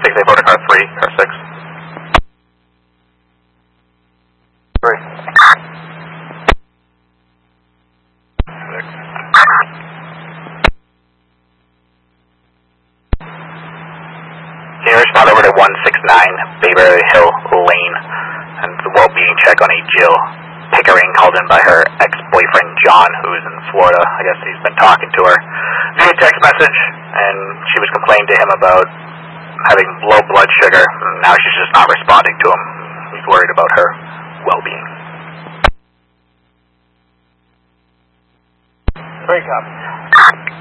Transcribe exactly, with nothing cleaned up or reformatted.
six eight motor car three, car six. Three. Six. Can you respond over to one six nine Bayberry Hill Lane and the well-being check on a Jill Pickering called in by her ex-boyfriend John, who is in Florida. I guess he's been talking to her via text message, and she was complaining to him about having low blood sugar. And now she's just not responding to him. He's worried about her well-being. Three copy.